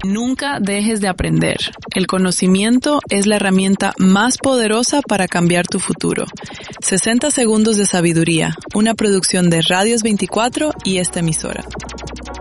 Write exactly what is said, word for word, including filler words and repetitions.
Nunca dejes de aprender. El conocimiento es la herramienta más poderosa para cambiar tu futuro. sesenta segundos de sabiduría, una producción de Radios veinticuatro y esta emisora.